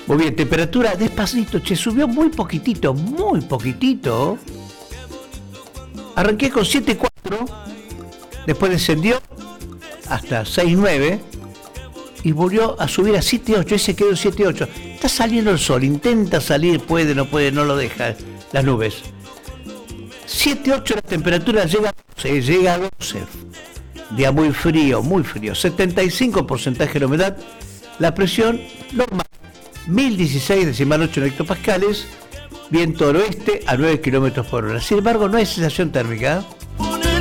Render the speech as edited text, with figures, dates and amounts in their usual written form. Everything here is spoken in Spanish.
Muy bien, temperatura despacito, che, subió muy poquitito, muy poquitito. Arranqué con 7,4, después descendió hasta 6,9 y volvió a subir a 7,8, ese quedó en 7,8. Está saliendo el sol, intenta salir, puede, no lo deja, las nubes. 7,8 la temperatura, llega a 12. Día muy frío, 75% de humedad, la presión normal, 1016,8 hectopascales, viento del oeste a 9 km por hora. Sin embargo, no hay sensación térmica.